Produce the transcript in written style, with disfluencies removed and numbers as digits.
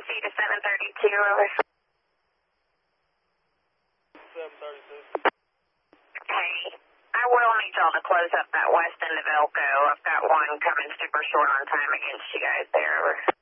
see to 732, over. 732. Hey, I will need y'all to close up that west end of Elko. I've got one coming super short on time against you guys there, over.